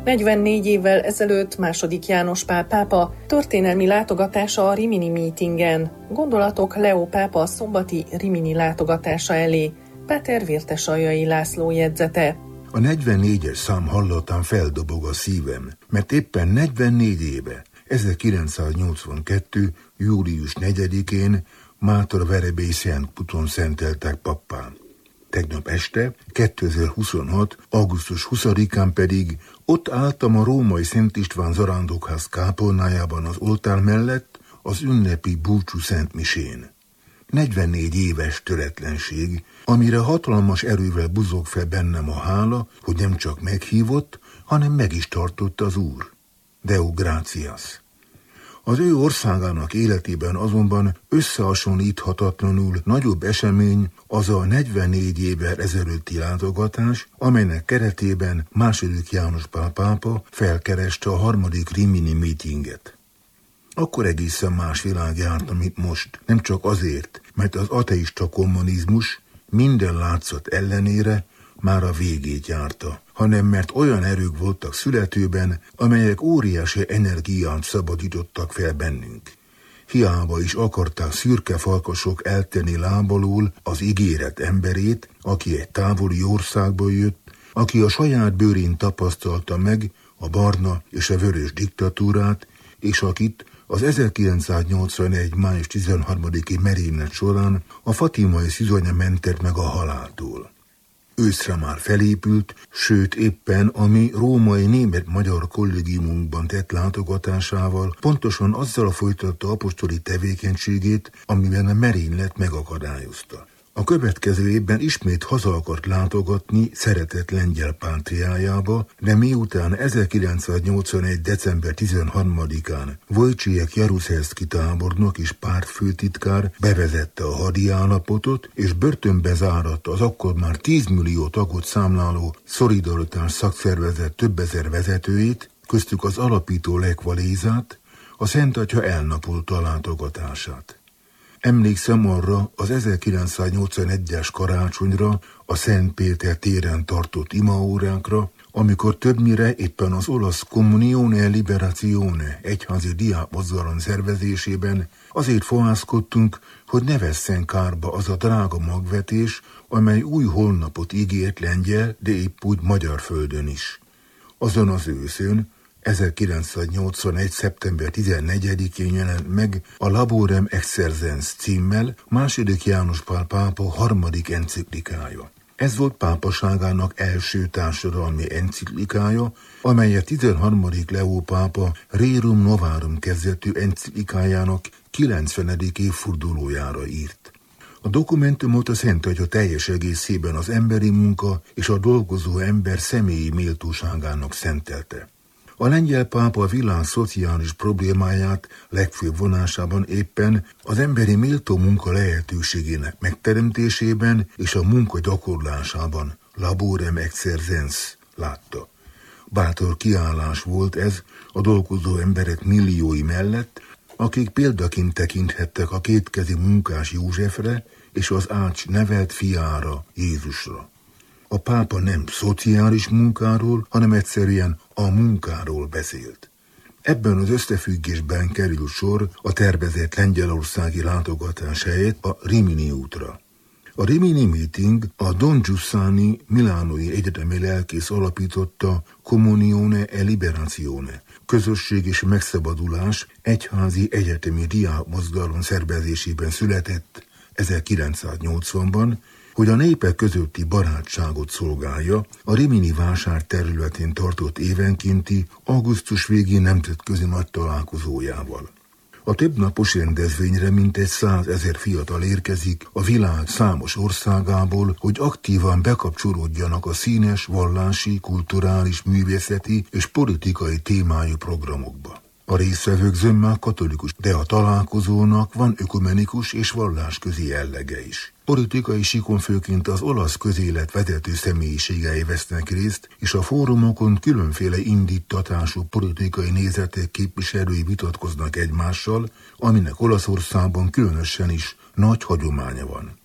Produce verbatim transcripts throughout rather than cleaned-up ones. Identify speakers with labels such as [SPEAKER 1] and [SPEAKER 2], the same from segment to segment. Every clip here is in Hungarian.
[SPEAKER 1] negyvennégy évvel ezelőtt második János Pál pápa történelmi látogatása a Rimini mítingen. Gondolatok Leó pápa szombati Rimini látogatása elé. Péter Vértesaljai László jegyzete.
[SPEAKER 2] A negyvennégyes szám hallatán feldobog a szívem, mert éppen negyvennégy éve, ezerkilencszáznyolcvankettő. július negyedikén Mátra-Verebély Szentputon szenteltek pappá. Tegnap este, kétezer-huszonhat. augusztus huszadikán pedig ott álltam a római Szent István zarándokház kápolnájában az oltár mellett az ünnepi búcsú szentmisén. negyvennégy éves töretlenség, amire hatalmas erővel buzog fel bennem a hála, hogy nem csak meghívott, hanem meg is tartott az Úr. Deo gratias. Az ő országának életében azonban összehasonlíthatatlanul nagyobb esemény az a negyvennégy évvel ezelőtti látogatás, amelynek keretében második János Pál pápa felkereste a harmadik Rimini mítinget. Akkor egészen más világ járt, mint most, nem csak azért, mert az ateista kommunizmus minden látszat ellenére már a végét járta, hanem mert olyan erők voltak születőben, amelyek óriási energiát szabadítottak fel bennünk. Hiába is akarták szürke falkasok eltenni lábalól az ígéret emberét, aki egy távoli országból jött, aki a saját bőrén tapasztalta meg a barna és a vörös diktatúrát, és akit az ezerkilencszáznyolcvanegy. május tizenharmadiki merénylet során a fatimai szizonya mentett meg a haláltól. Őszre már felépült, sőt éppen a mi római német-magyar kollégiumunkban tett látogatásával pontosan azzal folytatta apostoli tevékenységét, amiben a merénylet megakadályozta. A következő évben ismét haza akart látogatni szeretett lengyel pátriájába, de miután ezerkilencszáznyolcvanegy. december tizenharmadikán Wojciech Jaruzelszky tábornok és pártfőtitkár bevezette a hadiállapotot, és börtönbe záratta az akkor már tíz millió tagot számláló Szolidaritás szakszervezet több ezer vezetőit, köztük az alapító Lech Walézát, a Szent Atya elnapolta a látogatását. Emlékszem arra az ezerkilencszáznyolcvanegyes karácsonyra, a Szent Péter téren tartott imaórákra, amikor többnyire éppen az olasz Comunione Liberazione egyházi diákmozgalom szervezésében azért fohászkodtunk, hogy ne vesszen kárba az a drága magvetés, amely új holnapot ígért lengyel, de épp úgy magyar földön is. Azon az őszön, ezerkilencszáznyolcvanegy. szeptember tizennegyedikén jelent meg a Laborem Exercens címmel második János Pál pápa harmadik enciklikája. Ez volt pápaságának első társadalmi enciklikája, amelyet tizenharmadik Leó pápa Rerum Novarum kezdetű enciklikájának kilencvenedik évfordulójára írt. A dokumentumot a Szent Atya teljes egészében az emberi munka és a dolgozó ember személyi méltóságának szentelte. A lengyel pápa a világ szociális problémáját legfőbb vonásában éppen az emberi méltó munka lehetőségének megteremtésében és a munka gyakorlásában, Laborem Exercens látta. Bátor kiállás volt ez a dolgozó emberek milliói mellett, akik példaként tekinthettek a kétkezi munkás Józsefre és az ács nevelt fiára, Jézusra. A pápa nem szociális munkáról, hanem egyszerűen a munkáról beszélt. Ebben az összefüggésben kerül sor a tervezett lengyelországi látogatás helyett a Rimini útra. A Rimini meeting a Don Giussani milánói egyetemi lelkész alapította Comunione e Liberazione, közösség és megszabadulás egyházi egyetemi diákmozgalom szervezésében született ezerkilencszáznyolcvanban, hogy a népek közötti barátságot szolgálja, a Rimini vásár területén tartott évenkénti augusztus végi nemzetközi nagy találkozójával. A többnapos rendezvényre mintegy százezer fiatal érkezik a világ számos országából, hogy aktívan bekapcsolódjanak a színes, vallási, kulturális, művészeti és politikai témájú programokba. A résztvevők zömmel katolikus, de a találkozónak van ökumenikus és vallásközi jellege is. Politikai síkon főként az olasz közélet vezető személyiségei vesznek részt, és a fórumokon különféle indítatású politikai nézetek képviselői vitatkoznak egymással, aminek Olaszországban különösen is nagy hagyománya van.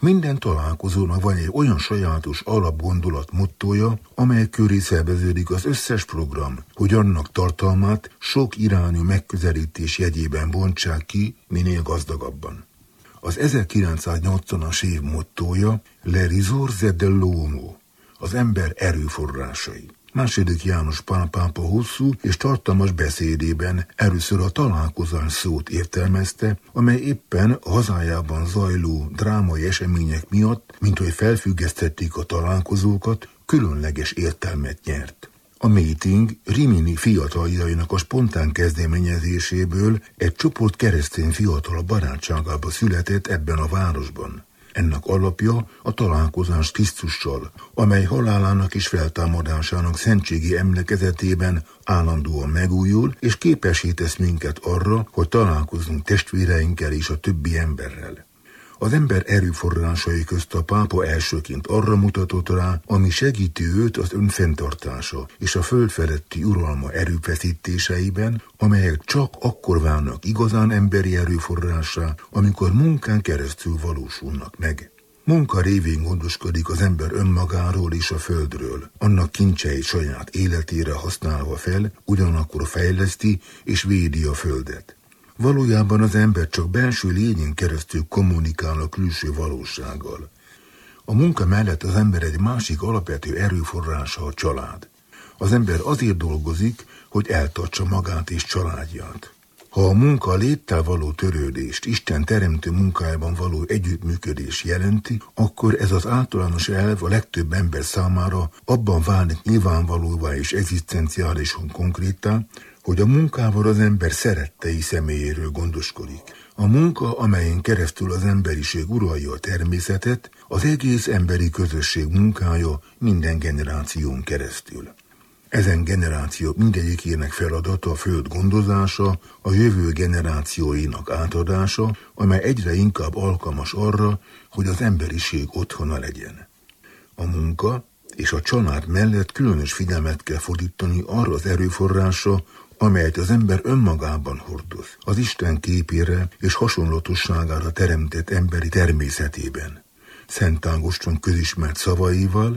[SPEAKER 2] Minden találkozónak van egy olyan sajátos alapgondolat mottója, amely köré szerveződik az összes program, hogy annak tartalmát sok irányú megközelítés jegyében bontsák ki minél gazdagabban. Az ezerkilencszáznyolcvanas év mottója Le risorse dell'uomo, az ember erőforrásai. Második János Pál pápa hosszú és tartalmas beszédében először a találkozás szót értelmezte, amely éppen a hazájában zajló drámai események miatt, minthogy felfüggesztették a találkozókat, különleges értelmet nyert. A meeting Rimini fiataljainak a spontán kezdeményezéséből egy csoport keresztény fiatal barátságába született ebben a városban. Ennek alapja a találkozás Krisztussal, amely halálának és feltámadásának szentségi emlékezetében állandóan megújul, és képessé tesz minket arra, hogy találkozzunk testvéreinkkel és a többi emberrel. Az ember erőforrásai közt a pápa elsőként arra mutatott rá, ami segíti őt az önfenntartása és a föld feletti uralma erőfeszítéseiben, amelyek csak akkor válnak igazán emberi erőforrássá, amikor munkán keresztül valósulnak meg. Munka révén gondoskodik az ember önmagáról és a földről, annak kincseit saját életére használva fel, ugyanakkor fejleszti és védi a földet. Valójában az ember csak belső lényen keresztül kommunikál a külső valósággal. A munka mellett az ember egy másik alapvető erőforrása a család. Az ember azért dolgozik, hogy eltartsa magát és családját. Ha a munka a léttel való törődést, Isten teremtő munkájában való együttműködés jelenti, akkor ez az általános elv a legtöbb ember számára abban válik nyilvánvalóvá és egzisztenciálisan konkrétá, hogy a munkával az ember szerettei személyéről gondoskodik. A munka, amelyen keresztül az emberiség uralja a természetet, az egész emberi közösség munkája minden generáción keresztül. Ezen generáció mindegyikének feladata a föld gondozása, a jövő generációinak átadása, amely egyre inkább alkalmas arra, hogy az emberiség otthona legyen. A munka és a család mellett különös figyelmet kell fordítani arra az erőforrásra, amelyet az ember önmagában hordoz, az Isten képére és hasonlatosságára teremtett emberi természetében. Szent Ágoston közismert szavaival,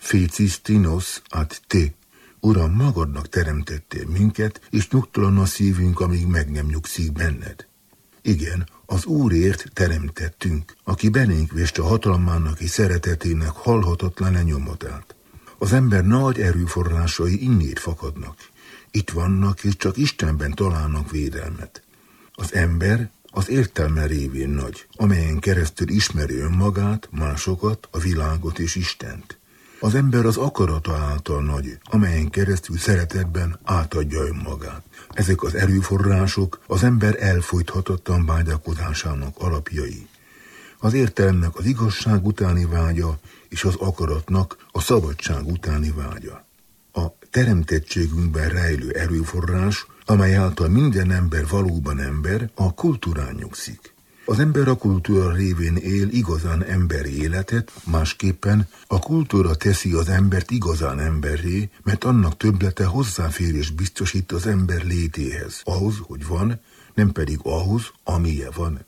[SPEAKER 2] Fécisztinos ad te, Uram, magadnak teremtettél minket, és nyugtalan a szívünk, amíg meg nem nyugszik benned. Igen, az Úrért teremtettünk, aki belénk véste hatalmának és szeretetének halhatatlan lenyomatát. Az ember nagy erőforrásai innét fakadnak. Itt vannak, és csak Istenben találnak védelmet. Az ember az értelme révén nagy, amelyen keresztül ismeri önmagát, másokat, a világot és Istent. Az ember az akarata által nagy, amelyen keresztül szeretetben átadja önmagát. Ezek az erőforrások az ember elfojthatatlan vágyakozásának alapjai. Az értelemnek az igazság utáni vágya, és az akaratnak a szabadság utáni vágya. A teremtettségünkben rejlő erőforrás, amely által minden ember valóban ember, a kultúrán nyugszik. Az ember a kultúra révén él igazán emberi életet, másképpen a kultúra teszi az embert igazán emberré, mert annak többlete hozzáférés biztosít az ember létéhez, ahhoz, hogy van, nem pedig ahhoz, amilyen van.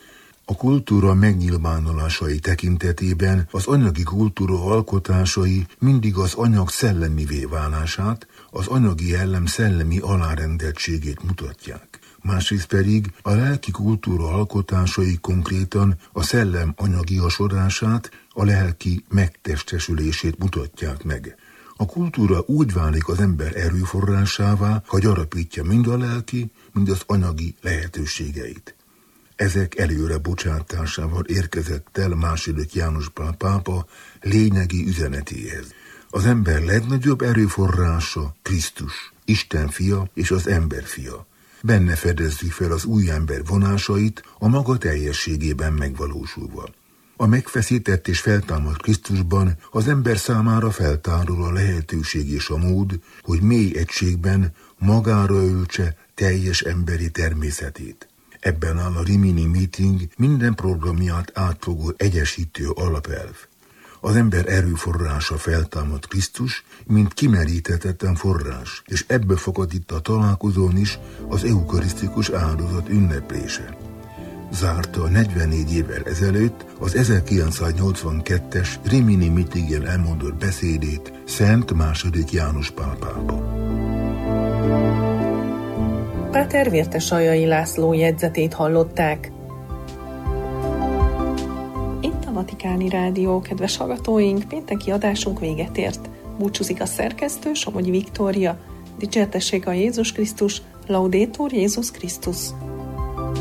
[SPEAKER 2] A kultúra megnyilvánulásai tekintetében az anyagi kultúra alkotásai mindig az anyag szellemivé válását, az anyagi jellem szellemi alárendeltségét mutatják. Másrészt pedig a lelki kultúra alkotásai konkrétan a szellem anyagiasodását, a lelki megtestesülését mutatják meg. A kultúra úgy válik az ember erőforrásává, ha gyarapítja mind a lelki, mind az anyagi lehetőségeit. Ezek előre bocsátásával érkezett el második János Pál pápa lényegi üzenetéhez. Az ember legnagyobb erőforrása Krisztus, Isten fia és az ember fia. Benne fedezzük fel az új ember vonásait, a maga teljességében megvalósulva. A megfeszített és feltámadt Krisztusban az ember számára feltárul a lehetőség és a mód, hogy mély egységben magára öltse teljes emberi természetét. Ebben áll a Rimini Meeting minden programját átfogó egyesítő alapelv. Az ember erőforrása feltámadt Krisztus, mint kimeríthetetlen forrás, és ebből fakad itt a találkozón is az eukarisztikus áldozat ünneplése. zárta negyvennégy évvel ezelőtt az ezerkilencszáznyolcvankettes Rimini Meetingen elmondott beszédét Szent második János Pál pápa.
[SPEAKER 1] Páter Vértesaljai László jegyzetét hallották. Itt a Vatikáni Rádió, kedves hallgatóink, pénteki adásunk véget ért. Búcsúzik a szerkesztő, Somogyi Viktória. Dicsértessék a Jézus Krisztus, Laudetur Jézus Krisztus.